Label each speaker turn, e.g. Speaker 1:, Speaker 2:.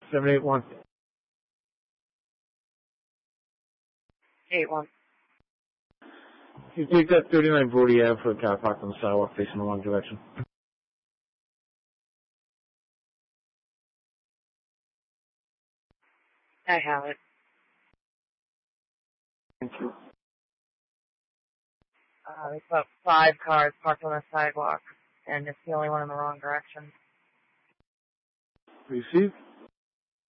Speaker 1: 781.
Speaker 2: 8-1.
Speaker 1: You take that 3940 Ave for a car parked on the sidewalk facing the wrong direction.
Speaker 2: I have it.
Speaker 1: Thank you.
Speaker 2: There's about 5 cars parked on the sidewalk, and it's the only one in the wrong direction.
Speaker 1: Received.